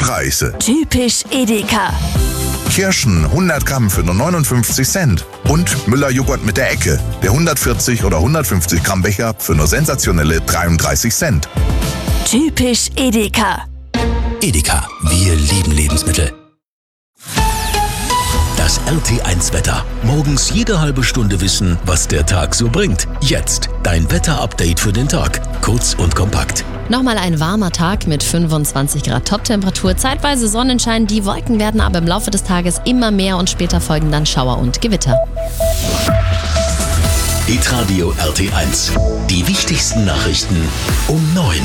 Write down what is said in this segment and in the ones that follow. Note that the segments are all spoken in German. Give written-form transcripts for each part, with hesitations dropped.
Preise. Typisch Edeka. Kirschen 100 Gramm für nur 59 Cent. Und Müller-Joghurt mit der Ecke. Der 140 oder 150 Gramm Becher für nur sensationelle 33 Cent. Typisch Edeka. Edeka, wir lieben Lebensmittel. Das RT1-Wetter. Morgens jede halbe Stunde wissen, was der Tag so bringt. Jetzt dein Wetter-Update für den Tag. Kurz und kompakt. Nochmal ein warmer Tag mit 25 Grad Toptemperatur, zeitweise Sonnenschein. Die Wolken werden aber im Laufe des Tages immer mehr und später folgen dann Schauer und Gewitter. Hitradio RT1. Die wichtigsten Nachrichten um 9.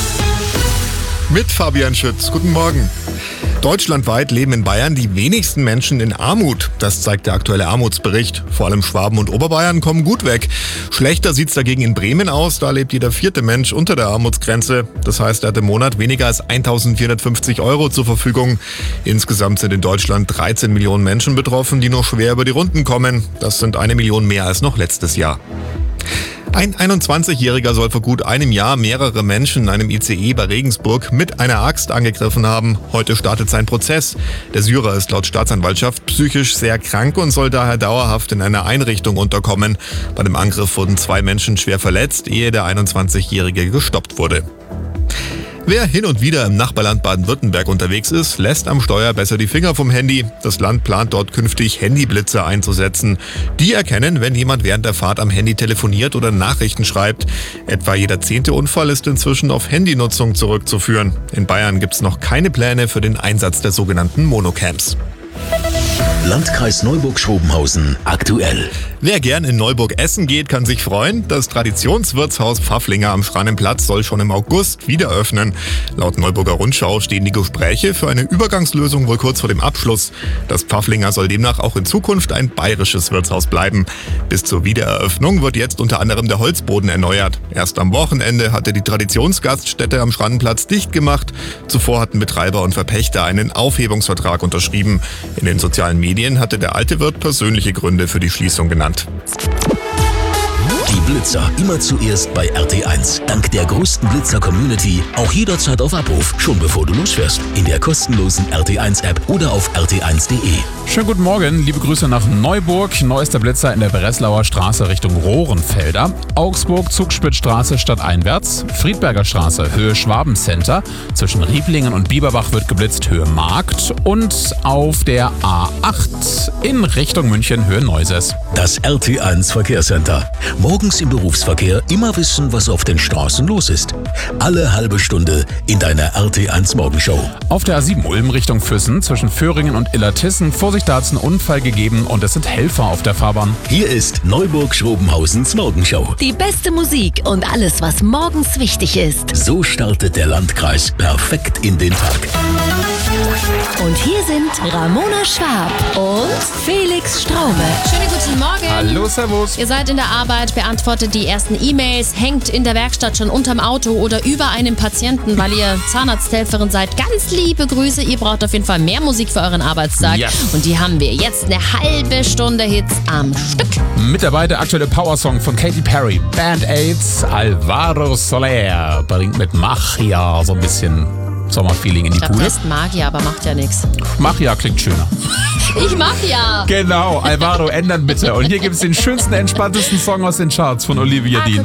Mit Fabian Schütz. Guten Morgen. Deutschlandweit leben in Bayern die wenigsten Menschen in Armut. Das zeigt der aktuelle Armutsbericht. Vor allem Schwaben und Oberbayern kommen gut weg. Schlechter sieht's dagegen in Bremen aus. Da lebt jeder 4. Mensch unter der Armutsgrenze. Das heißt, er hat im Monat weniger als 1.450 € zur Verfügung. Insgesamt sind in Deutschland 13 Millionen Menschen betroffen, die nur schwer über die Runden kommen. Das sind 1 Million mehr als noch letztes Jahr. Ein 21-Jähriger soll vor gut einem Jahr mehrere Menschen in einem ICE bei Regensburg mit einer Axt angegriffen haben. Heute startet sein Prozess. Der Syrer ist laut Staatsanwaltschaft psychisch sehr krank und soll daher dauerhaft in einer Einrichtung unterkommen. Bei dem Angriff wurden 2 Menschen schwer verletzt, ehe der 21-Jährige gestoppt wurde. Wer hin und wieder im Nachbarland Baden-Württemberg unterwegs ist, lässt am Steuer besser die Finger vom Handy. Das Land plant dort künftig Handyblitzer einzusetzen. Die erkennen, wenn jemand während der Fahrt am Handy telefoniert oder Nachrichten schreibt. Etwa jeder 10. Unfall ist inzwischen auf Handynutzung zurückzuführen. In Bayern gibt es noch keine Pläne für den Einsatz der sogenannten Monocams. Landkreis Neuburg-Schrobenhausen aktuell. Wer gern in Neuburg essen geht, kann sich freuen. Das Traditionswirtshaus Pfafflinger am Schrannenplatz soll schon im August wieder öffnen. Laut Neuburger Rundschau stehen die Gespräche für eine Übergangslösung wohl kurz vor dem Abschluss. Das Pfafflinger soll demnach auch in Zukunft ein bayerisches Wirtshaus bleiben. Bis zur Wiedereröffnung wird jetzt unter anderem der Holzboden erneuert. Erst am Wochenende hatte die Traditionsgaststätte am Schrannenplatz dicht gemacht. Zuvor hatten Betreiber und Verpächter einen Aufhebungsvertrag unterschrieben. In den sozialen Medien hatte der alte Wirt persönliche Gründe für die Schließung genannt. Die Blitzer immer zuerst bei RT1. Dank der größten Blitzer-Community auch jederzeit auf Abruf, schon bevor du losfährst. In der kostenlosen RT1-App oder auf rt1.de. Schönen guten Morgen, liebe Grüße nach Neuburg. Neuester Blitzer in der Breslauer Straße Richtung Rohrenfelder. Augsburg, Zugspitzstraße stadteinwärts. Friedberger Straße, Höhe Schwabencenter. Zwischen Rieblingen und Bieberbach wird geblitzt, Höhe Markt. Und auf der A8 in Richtung München, Höhe Neuses. Das RT1 Verkehrscenter. Morgens im Berufsverkehr immer wissen, was auf den Straßen los ist. Alle halbe Stunde in deiner RT1 Morgenshow. Auf der A7 Ulm Richtung Füssen zwischen Föhringen und Illertissen. Vorsicht, da hat es einen Unfall gegeben und es sind Helfer auf der Fahrbahn. Hier ist Neuburg-Schrobenhausens Morgenshow. Die beste Musik und alles, was morgens wichtig ist. So startet der Landkreis perfekt in den Tag. Und hier sind Ramona Schwab und Felix Straume. Schönen guten Morgen. Hallo, servus. Ihr seid in der Arbeit, beantwortet die ersten E-Mails, hängt in der Werkstatt schon unterm Auto oder über einem Patienten, weil ihr Zahnarzthelferin seid. Ganz liebe Grüße. Ihr braucht auf jeden Fall mehr Musik für euren Arbeitstag. Ja. Und die haben wir jetzt eine halbe Stunde Hits am Stück. Mit dabei der aktuelle Powersong von Katy Perry. Band-Aids, Alvaro Soler bringt mit Magia so ein bisschen Sommerfeeling in die Ich glaube, Bude. Test Magia, aber macht ja nichts. Magia klingt schöner. Ich mach ja. Genau, Alvaro, ändern bitte. Und hier gibt es den schönsten, entspanntesten Song aus den Charts von Olivia Dean.